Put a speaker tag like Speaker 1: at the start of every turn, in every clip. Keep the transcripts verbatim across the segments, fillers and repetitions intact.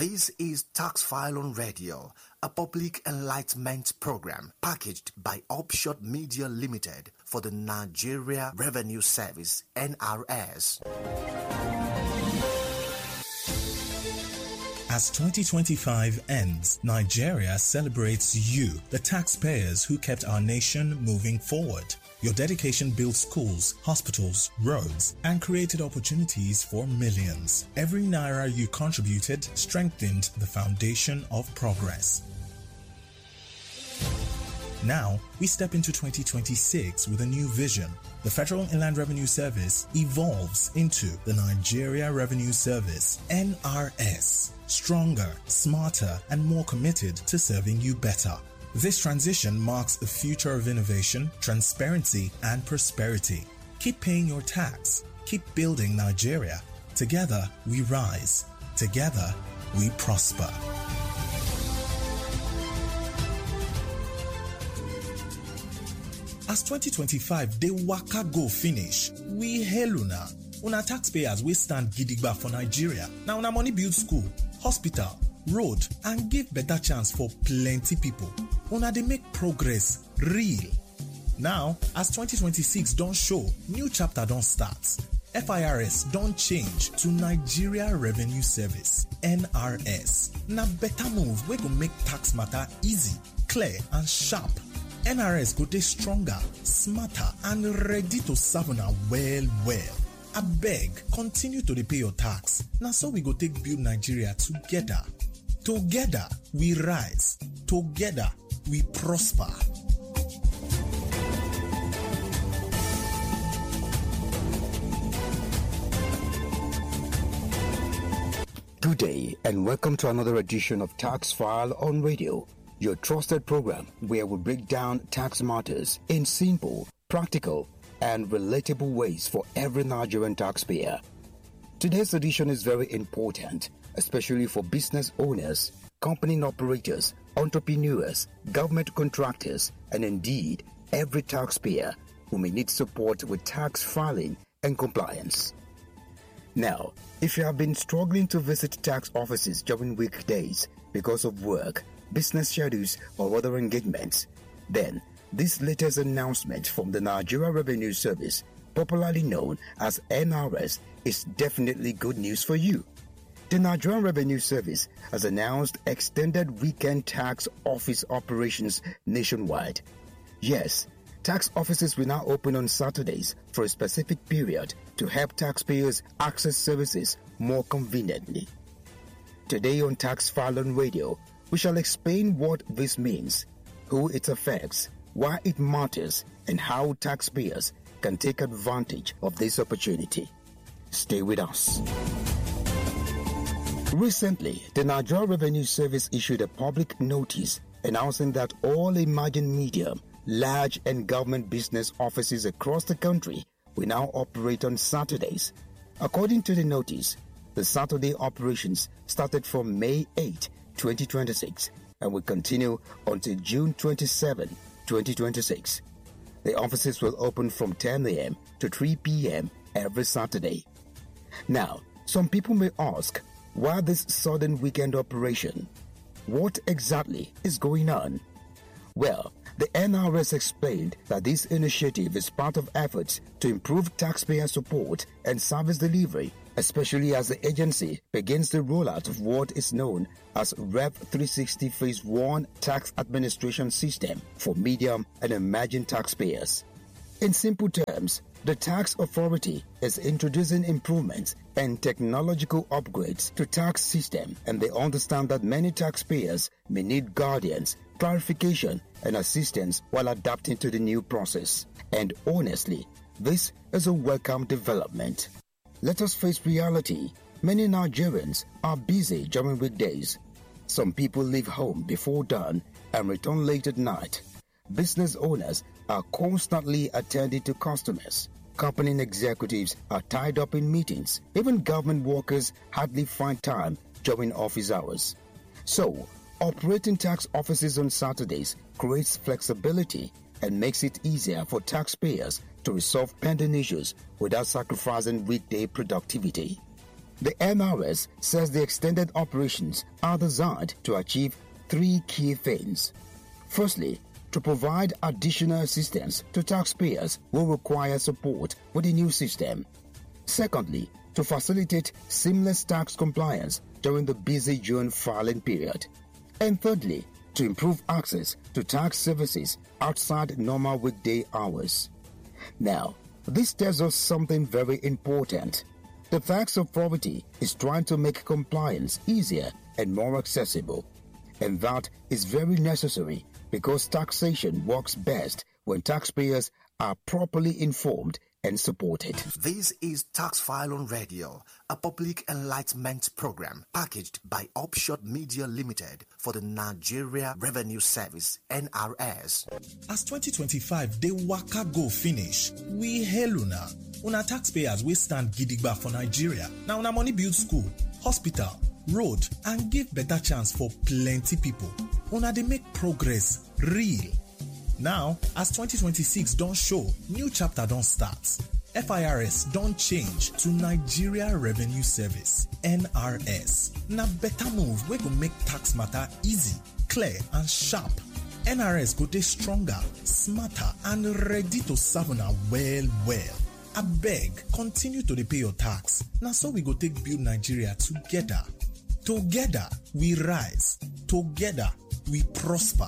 Speaker 1: This is Tax File on Radio, a public enlightenment program packaged by Upshot Media Limited for the Nigeria Revenue Service, N R S.
Speaker 2: As twenty twenty-five ends, Nigeria celebrates you, the taxpayers who kept our nation moving forward. Your dedication built schools, hospitals, roads, and created opportunities for millions. Every naira you contributed strengthened the foundation of progress. Now, we step into twenty twenty-six with a new vision. The Federal Inland Revenue Service evolves into the Nigeria Revenue Service, N R S. Stronger, smarter, and more committed to serving you better. This transition marks a future of innovation, transparency, and prosperity. Keep paying your tax. Keep building Nigeria. Together, we rise. Together, we prosper. As twenty twenty-five dey waka go finish, we hail una. Una taxpayers wey stand gidigba for Nigeria. Na una money build school, hospital, road, and give better chance for plenty people. Una dey make progress real. Now, as twenty twenty-six don show, new chapter don start. F I R S don change to Nigeria Revenue Service, N R S. Na better move wey go make tax matter easy, clear, and sharp. N R S go dey stronger, smarter, and ready to serve una well well. Abeg, continue to dey pay your tax. Na so we go take build Nigeria together. Together, we rise. Together, we prosper.
Speaker 3: Good day and welcome to another edition of Tax File on Radio, your trusted program where we break down tax matters in simple, practical, and relatable ways for every Nigerian taxpayer. Today's edition is very important, especially for business owners, company operators, entrepreneurs, government contractors, and indeed every taxpayer who may need support with tax filing and compliance. Now, if you have been struggling to visit tax offices during weekdays because of work, business schedules, or other engagements, then this latest announcement from the Nigeria Revenue Service, popularly known as N R S, is definitely good news for you. The Nigerian Revenue Service has announced extended weekend tax office operations nationwide. Yes, tax offices will now open on Saturdays for a specific period to help taxpayers access services more conveniently. Today on Tax File on Radio, we shall explain what this means, who it affects, why it matters, and how taxpayers can take advantage of this opportunity. Stay with us. Recently, the Nigeria Revenue Service issued a public notice announcing that all emerging medium, large and government business offices across the country will now operate on Saturdays. According to the notice, the Saturday operations started from May eighth, twenty twenty-six and will continue until June twenty-seventh, twenty twenty-six. The offices will open from ten a.m. to three p.m. every Saturday. Now, some people may ask, why this sudden weekend operation? What exactly is going on? Well, the N R S explained that this initiative is part of efforts to improve taxpayer support and service delivery, especially as the agency begins the rollout of what is known as Rev three sixty Phase one Tax Administration System for medium and emerging taxpayers. In simple terms, the tax authority is introducing improvements and technological upgrades to tax system, and they understand that many taxpayers may need guardians, clarification, and assistance while adapting to the new process. And honestly, this is a welcome development. Let us face reality. Many Nigerians are busy during weekdays. Some people leave home before dawn and return late at night. Business owners are constantly attending to customers. Company executives are tied up in meetings. Even government workers hardly find time during office hours. So, operating tax offices on Saturdays creates flexibility and makes it easier for taxpayers to resolve pending issues without sacrificing weekday productivity. The N R S says the extended operations are designed to achieve three key things. Firstly, to provide additional assistance to taxpayers who require support with the new system. Secondly, to facilitate seamless tax compliance during the busy June filing period. And thirdly, to improve access to tax services outside normal weekday hours. Now, this tells us something very important. The Tax Authority is trying to make compliance easier and more accessible. And that is very necessary because taxation works best when taxpayers are properly informed and supported.
Speaker 1: This is Tax File on Radio, a public enlightenment program packaged by Upshot Media Limited for the Nigeria Revenue Service, N R S.
Speaker 2: As twenty twenty-five dey waka go finish, we hail una. Una taxpayers wey stand gidigba for Nigeria. Now una money build school, hospital, road, and give better chance for plenty people. Una dey make progress real. Now, as twenty twenty-six don show, new chapter don start. F I R S don change to Nigeria Revenue Service, N R S. Na better move wey go make tax matter easy, clear, and sharp. N R S go dey stronger, smarter, and ready to serve una well well. Abeg, continue to dey pay your tax. Na so we go take build Nigeria together. Together, we rise. Together, we prosper.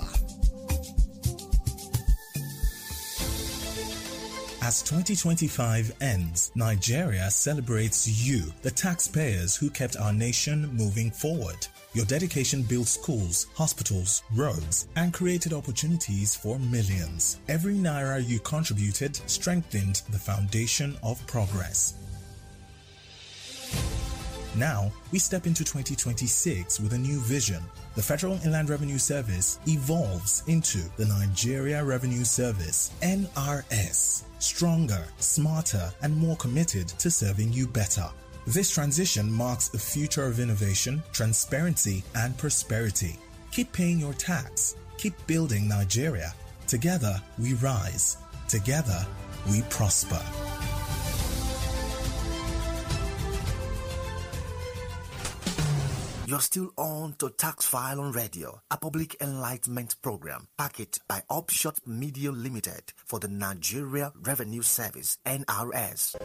Speaker 2: As twenty twenty-five ends, Nigeria celebrates you, the taxpayers who kept our nation moving forward. Your dedication built schools, hospitals, roads, and created opportunities for millions. Every naira you contributed strengthened the foundation of progress. Now, we step into twenty twenty-six with a new vision. The Federal Inland Revenue Service evolves into the Nigeria Revenue Service, N R S. Stronger, smarter, and more committed to serving you better. This transition marks a future of innovation, transparency, and prosperity. Keep paying your tax. Keep building Nigeria. Together, we rise. Together, we prosper.
Speaker 1: You're still on to Tax File on Radio, a public enlightenment program packaged by Upshot Media Limited for the Nigeria Revenue Service, N R S.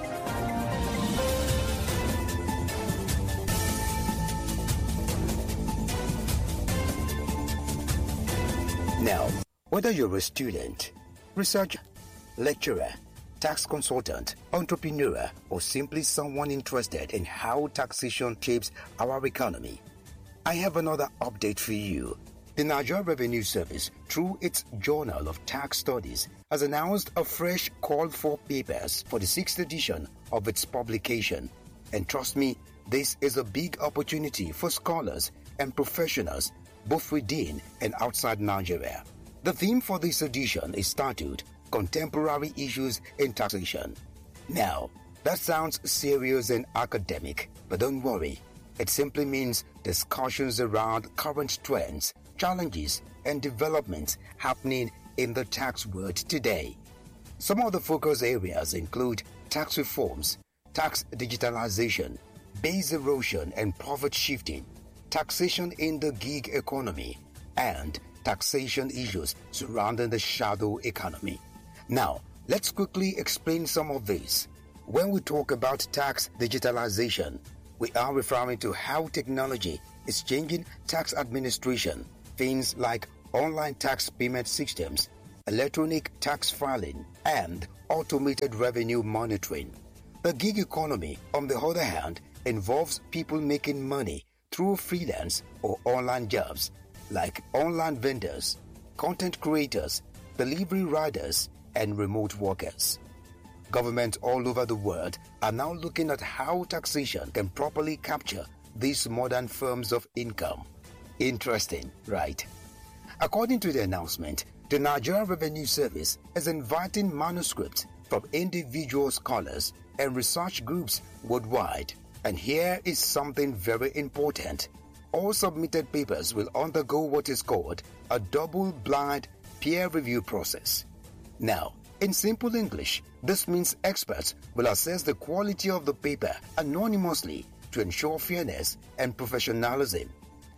Speaker 3: Now, whether you're a student, researcher, lecturer, tax consultant, entrepreneur, or simply someone interested in how taxation shapes our economy, I have another update for you. The Nigeria Revenue Service, through its Journal of Tax Studies, has announced a fresh call for papers for the sixth edition of its publication. And trust me, this is a big opportunity for scholars and professionals both within and outside Nigeria. The theme for this edition is titled Contemporary Issues in Taxation. Now, that sounds serious and academic, but don't worry. It simply means discussions around current trends, challenges, and developments happening in the tax world today. Some of the focus areas include tax reforms, tax digitalization, base erosion and profit shifting, taxation in the gig economy, and taxation issues surrounding the shadow economy. Now, let's quickly explain some of these. When we talk about tax digitalization, we are referring to how technology is changing tax administration. Things like online tax payment systems, electronic tax filing, and automated revenue monitoring. The gig economy, on the other hand, involves people making money through freelance or online jobs like online vendors, content creators, delivery riders, and remote workers. Governments all over the world are now looking at how taxation can properly capture these modern forms of income. Interesting, right? According to the announcement, the Nigeria Revenue Service is inviting manuscripts from individual scholars and research groups worldwide. And here is something very important. All submitted papers will undergo what is called a double-blind peer review process. Now, in simple English, this means experts will assess the quality of the paper anonymously to ensure fairness and professionalism.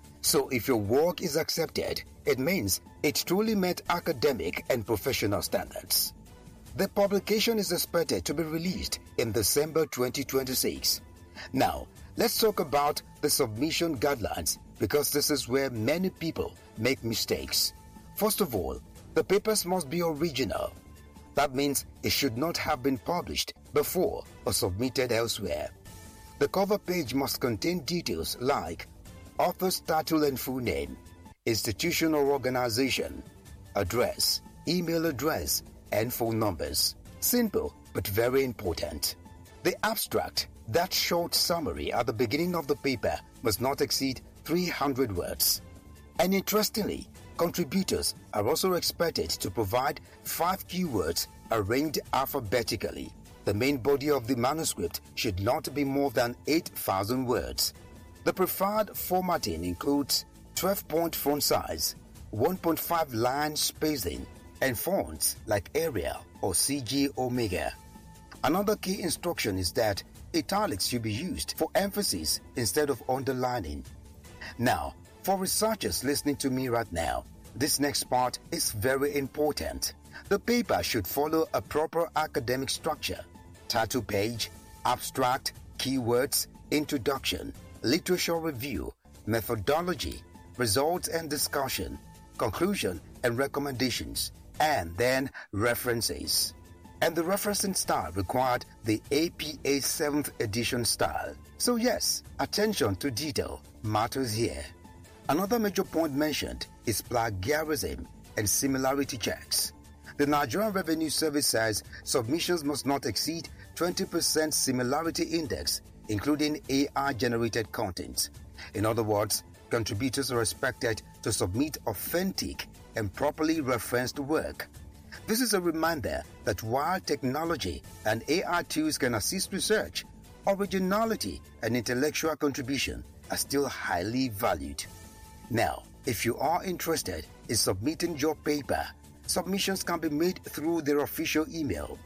Speaker 3: So if your work is accepted, it means it truly met academic and professional standards. The publication is expected to be released in December twenty twenty-six. Now, let's talk about the submission guidelines, because this is where many people make mistakes. First of all, the papers must be original. That means it should not have been published before or submitted elsewhere. The cover page must contain details like author's title and full name, institution or organization, address, email address, and phone numbers. Simple, but very important. The abstract, that short summary at the beginning of the paper, must not exceed three hundred words. And interestingly, contributors are also expected to provide five keywords arranged alphabetically. The main body of the manuscript should not be more than eight thousand words. The preferred formatting includes twelve-point font size, one point five line spacing, and fonts like Arial or C G Omega. Another key instruction is that italics should be used for emphasis instead of underlining. Now, for researchers listening to me right now, this next part is very important. The paper should follow a proper academic structure: title page, abstract, keywords, introduction, literature review, methodology, results and discussion, conclusion and recommendations, and then references. And the referencing style required the A P A seventh edition style. So yes, attention to detail matters here. Another major point mentioned is plagiarism and similarity checks. The Nigerian Revenue Service says submissions must not exceed twenty percent similarity index, including A I-generated content. In other words, contributors are expected to submit authentic and properly referenced work. This is a reminder that while technology and A I tools can assist research, originality and intellectual contribution are still highly valued. Now, if you are interested in submitting your paper, submissions can be made through their official email,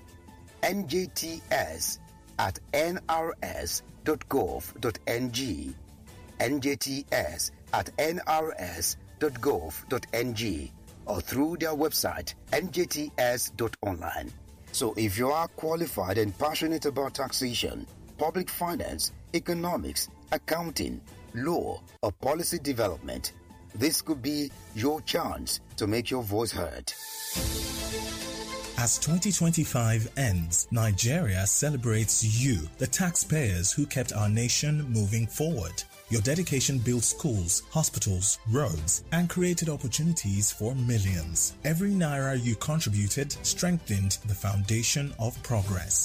Speaker 3: n j t s at n r s dot gov dot n g, n j t s at n r s dot gov dot n g, or through their website, n j t s dot online. So if you are qualified and passionate about taxation, public finance, economics, accounting, law, or policy development, this could be your chance to make your voice heard.
Speaker 2: As twenty twenty-five ends, Nigeria celebrates you, the taxpayers who kept our nation moving forward. Your dedication built schools, hospitals, roads, and created opportunities for millions. Every naira you contributed strengthened the foundation of progress.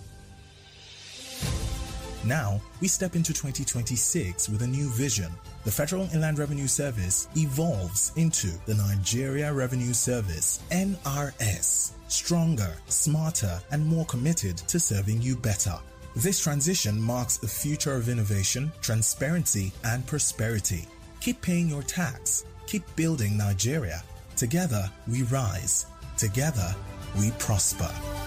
Speaker 2: Now, we step into twenty twenty-six with a new vision. The Federal Inland Revenue Service evolves into the Nigeria Revenue Service, N R S. Stronger, smarter, and more committed to serving you better. This transition marks a future of innovation, transparency, and prosperity. Keep paying your tax. Keep building Nigeria. Together, we rise. Together, we prosper.